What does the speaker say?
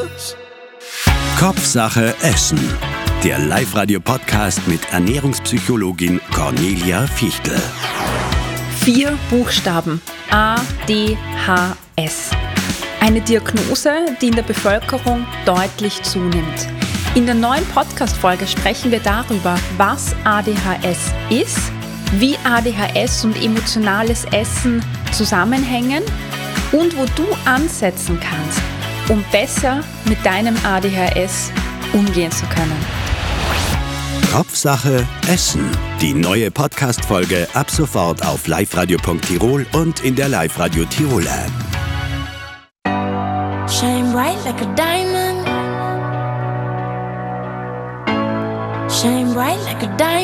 uns. Kopfsache Essen. Der Live-Radio-Podcast mit Ernährungspsychologin Cornelia Fichtel. 4 Buchstaben. ADHS. Eine Diagnose, die in der Bevölkerung deutlich zunimmt. In der neuen Podcast-Folge sprechen wir darüber, was ADHS ist, wie ADHS und emotionales Essen zusammenhängen und wo du ansetzen kannst, um besser mit deinem ADHS umgehen zu können. Kopfsache Essen. Die neue Podcast-Folge ab sofort auf liveradio.tirol und in der Live-Radio Tirol App. Shine bright like a diamond. Shine bright like a diamond.